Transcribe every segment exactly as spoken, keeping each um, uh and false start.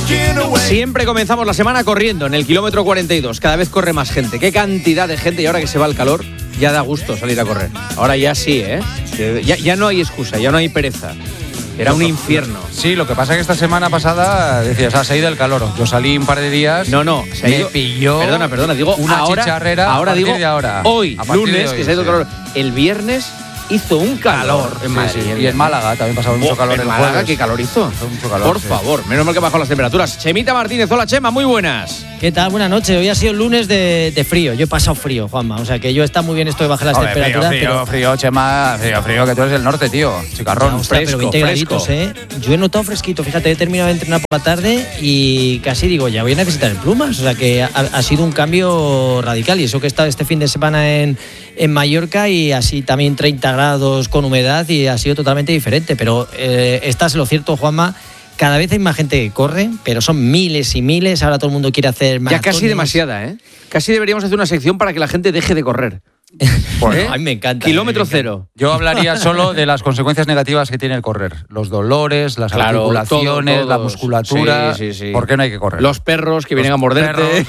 Siempre comenzamos la semana corriendo en el kilómetro cuarenta y dos. Cada vez corre más gente. Qué cantidad de gente. Y ahora que se va el calor, ya da gusto salir a correr. Ahora ya sí, ¿eh? Ya, ya no hay excusa, ya no hay pereza. Era un infierno. Sí, lo que pasa es que esta semana pasada decías, ah, se ha ido el calor. Yo salí un par de días. No, no, se ha me ido. Pilló. Perdona, perdona, digo una ahora, chicharrera. Ahora a partir digo de ahora. hoy, lunes, hoy, que se ha ido sí. calor. El viernes hizo un calor, calor en Madrid. Sí, sí. Y en Málaga también pasaba mucho oh, calor en el Málaga, jueves. ¿qué calor hizo? Mucho calor, Por sí. favor, menos mal que bajó las temperaturas. Chemita Martínez, hola Chema, muy buenas. ¿Qué tal? Buenas noches. Hoy ha sido el lunes de, de frío. Yo he pasado frío, Juanma. O sea que yo está muy bien esto de bajar las Joder, temperaturas. Frío, frío, pero... frío, Chema, frío, frío, que tú eres del norte, tío. Chicarrón. Ya, ostras, fresco, pero veinte fresco. graditos, ¿eh? Yo he notado fresquito. Fíjate, he terminado de entrenar por la tarde y casi digo, ya voy a necesitar el plumas. O sea que ha, ha sido un cambio radical. Y eso que he estado este fin de semana en, en Mallorca y así también treinta grados con humedad y ha sido totalmente diferente. Pero eh, estás lo cierto, Juanma. Cada vez hay más gente que corre, pero son miles y miles. Ahora todo el mundo quiere hacer maratones. Ya casi demasiada, ¿eh? Casi deberíamos hacer una sección para que la gente deje de correr. Bueno, ¿Eh? a mí me encanta. Kilómetro me encanta. cero. Yo hablaría solo de las consecuencias negativas que tiene el correr. Los dolores, las Claro, articulaciones, todo, la todos. musculatura. Sí, sí, sí. ¿Por qué no hay que correr? Los perros que Los vienen a morderte.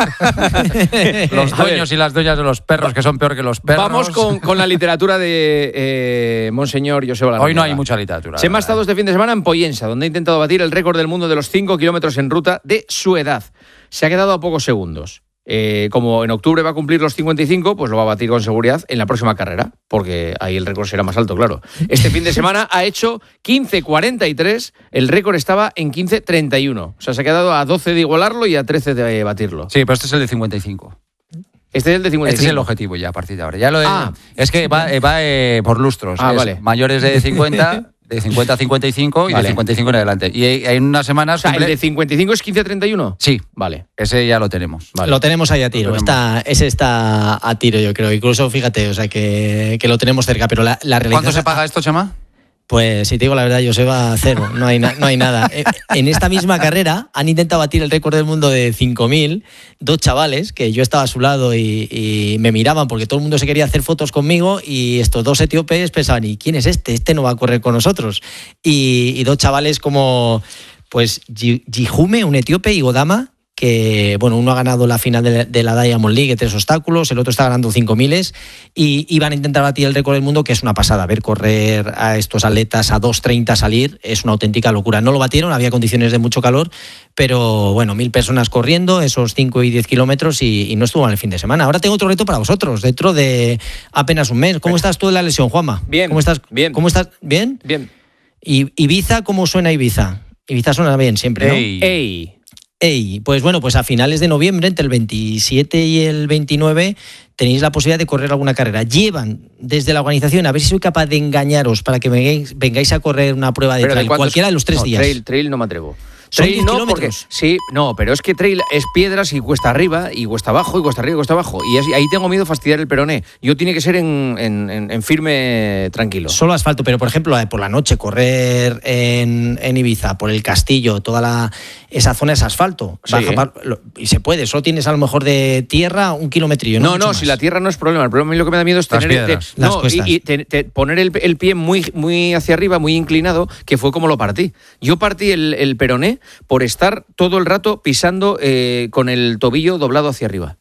perros, los A dueños ver. y las dueñas de los perros, que son peor que los perros. Vamos con, con la literatura de eh, Monseñor Joseba Larrañaga. Hoy no hay mucha literatura. Chema ha estado este fin de semana en Pollensa, donde ha intentado batir el récord del mundo de los cinco kilómetros en ruta de su edad. Se ha quedado a pocos segundos. Eh, como en octubre va a cumplir los cincuenta y cinco, pues lo va a batir con seguridad en la próxima carrera, porque ahí el récord será más alto, claro. Este fin de semana ha hecho quince cuarenta y tres, el récord estaba en quince treinta y uno. O sea, se ha quedado a doce de igualarlo y a trece de batirlo. Sí, pero este es el de cincuenta y cinco. Este es el de cincuenta y cinco. Este es el objetivo ya a partir de ahora. Ya lo de, Ah. es que va, eh, va eh, por lustros. Ah, Es vale. Mayores de cincuenta, de cincuenta a cincuenta y cinco y Vale. de cincuenta y cinco en adelante. Y hay unas semanas... O sea, cumple- ¿el de cincuenta y cinco es quince treinta y uno? Sí, Vale. ese ya lo tenemos. Vale. Lo tenemos ahí a tiro, Lo está, ese está a tiro yo creo, incluso fíjate, o sea que, que lo tenemos cerca, pero la, la realidad... ¿Cuánto se paga esto, Chema? Pues si te digo la verdad, Joseba, cero, no hay, na- no hay nada. Eh, En esta misma carrera han intentado batir el récord del mundo de cinco mil, dos chavales, que yo estaba a su lado y, y me miraban porque todo el mundo se quería hacer fotos conmigo y estos dos etíopes pensaban, ¿y quién es este? Este no va a correr con nosotros. Y, y dos chavales como pues Ji- Jihume, un etíope, y Godama, que bueno, uno ha ganado la final de, de la Diamond League, tres obstáculos, el otro está ganando cinco miles y iban a intentar batir el récord del mundo, que es una pasada. Ver correr a estos atletas a dos treinta salir es una auténtica locura. No lo batieron, había condiciones de mucho calor, pero bueno, mil personas corriendo esos cinco y diez kilómetros y, y no estuvo mal el fin de semana. Ahora tengo otro reto para vosotros, dentro de apenas un mes. ¿Cómo estás tú de la lesión, Juanma? Bien, ¿Cómo estás? bien. ¿Cómo estás? ¿Bien? Bien. ¿Y Ibiza, cómo suena Ibiza? Ibiza suena bien siempre, ¿no? Ey. Ey. Ey, pues bueno, pues a finales de noviembre, entre el veintisiete y el veintinueve, tenéis la posibilidad de correr alguna carrera. Llevan desde la organización, a ver si soy capaz de engañaros para que vengáis, vengáis a correr una prueba de Pero trail, cuántos- cualquiera de los tres no, días. Trail, trail no me atrevo. Son Trail diez no, kilómetros. porque sí, no, pero es que trail es piedras y cuesta arriba y cuesta abajo y cuesta arriba y cuesta abajo. Y es- ahí tengo miedo de fastidiar el peroné. Yo tiene que ser en, en- en- en firme tranquilo. Solo asfalto, pero por ejemplo, por la noche correr en, en Ibiza, por el castillo, toda la esa zona es asfalto. Sí, Baja ¿eh? par- lo- y se puede, solo tienes a lo mejor de tierra un kilometrillo. No, No, Mucho no, más. si la tierra no es problema. El problema, lo que me da miedo es Las tener te- piedras. Las no, cuestas. y, y te- te- poner el, el pie muy, muy hacia arriba, muy inclinado, que fue como lo partí. Yo partí el, el peroné por estar todo el rato pisando eh, con el tobillo doblado hacia arriba.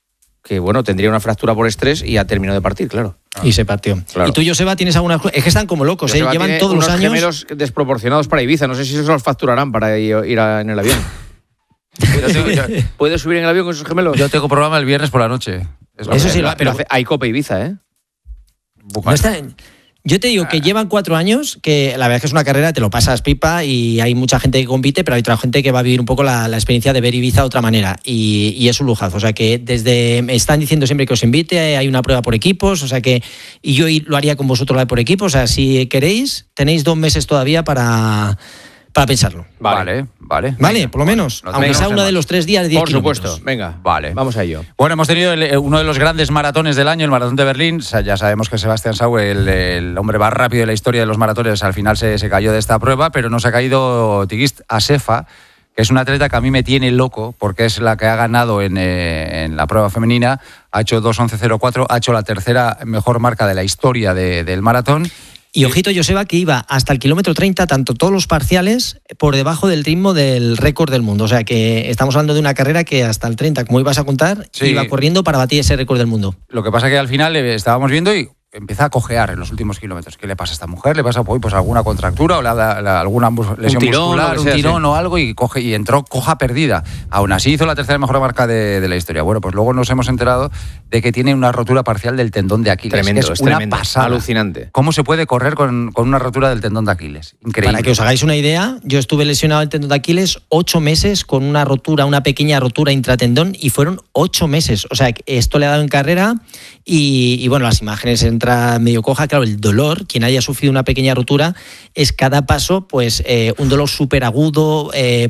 Que bueno, tendría una fractura por estrés y ha terminado de partir, claro. Y se partió. Claro. Y tú, Joseba, tienes alguna... Es que están como locos, ¿eh? Joseba Llevan tiene todos los unos años... gemelos desproporcionados para Ibiza. No sé si eso se los facturarán para ir, ir a- en el avión. Yo tengo, yo- ¿Puedes subir en el avión con esos gemelos? yo tengo programa el viernes por la noche. Es lo Eso que- sí, pero, pero- hace- hay Copa Ibiza, ¿eh? No está- Yo te digo que llevan cuatro años, que la verdad es que es una carrera, te lo pasas pipa y hay mucha gente que compite, pero hay otra gente que va a vivir un poco la, la experiencia de ver Ibiza de otra manera y, y es un lujazo. O sea que desde me están diciendo siempre que os invite, hay una prueba por equipos, o sea que y yo lo haría con vosotros la de por equipos. O sea, si queréis, tenéis dos meses todavía para, para pensarlo. Vale, vale. Vale, Venga, por lo menos, lo aunque tenemos sea en uno de mano. los tres días de diez Por supuesto. kilómetros. Venga, Vale. vamos a ello. Bueno, hemos tenido el- uno de los grandes maratones del año, el Maratón de Berlín. O sea, ya sabemos que Sebastián Saue, el, el hombre más rápido de la historia de los maratones, al final se, se cayó de esta prueba, pero nos ha caído Tigist Assefa, que es una atleta que a mí me tiene loco, porque es la que ha ganado en, eh, en la prueba femenina, ha hecho dos once cero cuatro, ha hecho la tercera mejor marca de la historia de- del maratón. Y ojito, Joseba, que iba hasta el kilómetro treinta, tanto todos los parciales, por debajo del ritmo del récord del mundo. O sea que estamos hablando de una carrera que hasta el treinta, como ibas a contar, sí, iba corriendo para batir ese récord del mundo. Lo que pasa es que al final eh, estábamos viendo y empieza a cojear en los últimos kilómetros. ¿Qué le pasa a esta mujer? ¿Le pasa pues, alguna contractura o la, la, la, alguna lesión un tirón, muscular, un sea, tirón sí. o algo? Y coge y entró coja perdida. Aún así hizo la tercera mejor marca de, de la historia. Bueno, pues luego nos hemos enterado de que tiene una rotura parcial del tendón de Aquiles. Tremendo, que es, es una tremendo, pasada. Alucinante. ¿Cómo se puede correr con, con una rotura del tendón de Aquiles? Increíble. Para que os hagáis una idea, yo estuve lesionado del tendón de Aquiles ocho meses con una rotura, una pequeña rotura intratendón, y fueron ocho meses. O sea, esto le ha dado en carrera y, y bueno, las imágenes entra medio coja. Claro, el dolor, quien haya sufrido una pequeña rotura, es cada paso, pues eh, un dolor súper agudo, eh,